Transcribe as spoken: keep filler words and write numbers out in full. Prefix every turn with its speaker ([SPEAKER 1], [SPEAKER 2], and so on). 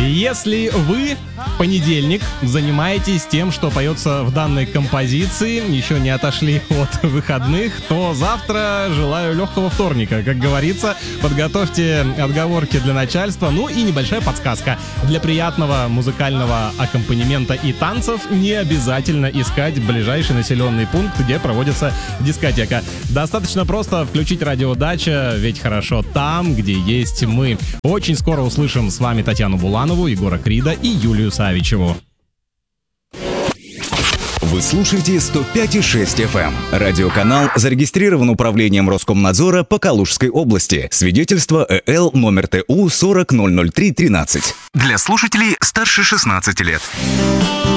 [SPEAKER 1] Если вы в понедельник занимаетесь тем, что поется в данной композиции, еще не отошли от выходных, то завтра желаю легкого вторника. Как говорится, подготовьте отговорки для начальства. Ну и небольшая подсказка. Для приятного музыкального аккомпанемента и танцев не обязательно искать ближайший населенный пункт, где проводится дискотека. Достаточно просто включить радио «Дача», ведь хорошо там, где есть мы. Очень скоро услышим с вами Татьяну Буланову, Егора Крида и Юлию Савичеву.
[SPEAKER 2] Вы слушаете сто пять и шесть эф эм. Радиоканал зарегистрирован управлением Роскомнадзора по Калужской области. Свидетельство Э Л номер Т У сорок ноль ноль три тринадцать. Для слушателей старше шестнадцати лет.